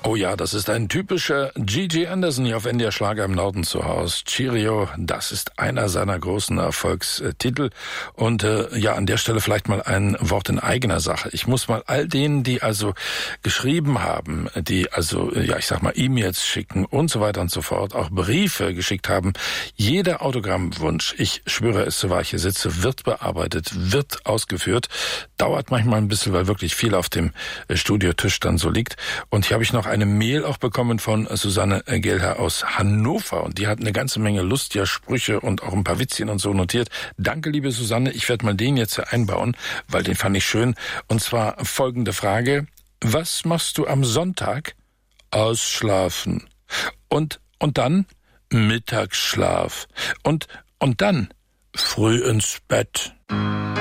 Oh ja, das ist ein typischer Gigi Anderson hier auf NDR Schlager im Norden zu Hause. Cheerio, das ist einer seiner großen Erfolgstitel. Und ja, an der Stelle vielleicht mal ein Wort in eigener Sache. Ich muss mal all denen, die also geschrieben haben, die also, ja, ich sag mal, E-Mails schicken und so weiter und so fort, auch Briefe geschickt haben. Jeder Autogrammwunsch, ich schwöre es, so wahr ich hier sitze, wird bearbeitet, wird ausgeführt. Dauert manchmal ein bisschen, weil wirklich viel auf dem Studiotisch dann so liegt. Und hier habe ich noch eine Mail auch bekommen von Susanne Gehlherr aus Hannover. Und die hat eine ganze Menge lustiger Sprüche und auch ein paar Witzchen und so notiert. Danke, liebe Susanne. Ich werde mal den jetzt einbauen, weil den fand ich schön. Und zwar folgende Frage. Was machst du am Sonntag? Ausschlafen. Und dann Mittagsschlaf. Und dann früh ins Bett.